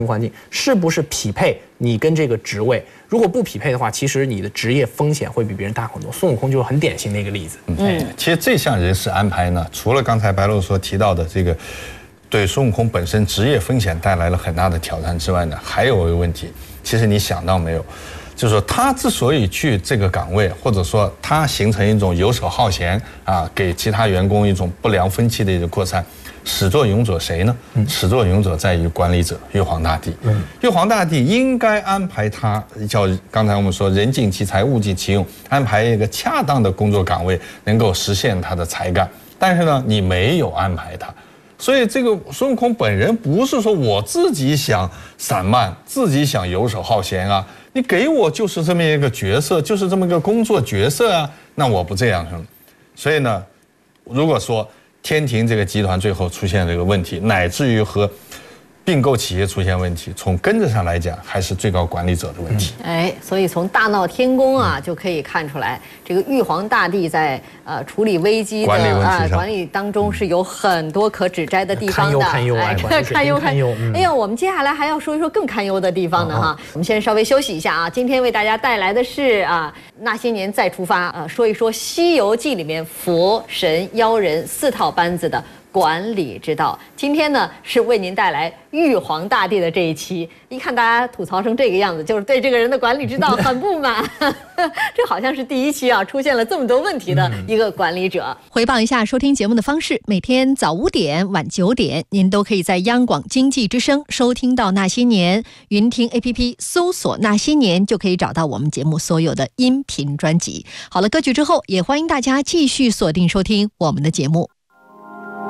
环境是不是匹配你跟这个职位？如果不匹配的话，其实你的职业风险会比别人大很多。孙悟空就是很典型的一个例子。 其实这项人事安排呢，除了刚才白露所提到的这个对孙悟空本身职业风险带来了很大的挑战之外呢，还有一个问题，其实你想到没有？就是说他之所以去这个岗位，或者说他形成一种游手好闲啊，给其他员工一种不良风气的一个扩散，始作俑者谁呢？始作俑者在于管理者玉皇大帝。玉皇大帝应该安排他，叫刚才我们说人尽其才，物尽其用，安排一个恰当的工作岗位，能够实现他的才干。但是呢，你没有安排他。所以这个孙悟空本人不是说我自己想散漫，自己想游手好闲啊，你给我就是这么一个角色，就是这么一个工作角色啊，那我不这样。所以呢，如果说天庭这个集团最后出现这个问题，乃至于和并购企业出现问题，从根子上来讲，还是最高管理者的问题。 所以从大闹天宫啊，就可以看出来，这个玉皇大帝在处理危机的管理当中是有很多可指摘的地方的。 堪忧。 哎呀，我们接下来还要说一说更堪忧的地方呢哈。我们先稍微休息一下啊，今天为大家带来的是那些年再出发说一说《西游记》里面佛神妖人4套班子的管理之道。今天呢是为您带来玉皇大帝的这一期。一看大家吐槽成这个样子，就是对这个人的管理之道很不满。这好像是第一期出现了这么多问题的一个管理者。 回报一下收听节目的方式，每天早5点晚9点您都可以在央广经济之声收听到那些年，云听 APP 搜索那些年就可以找到我们节目所有的音频专辑。好了，歌曲之后也欢迎大家继续锁定收听我们的节目。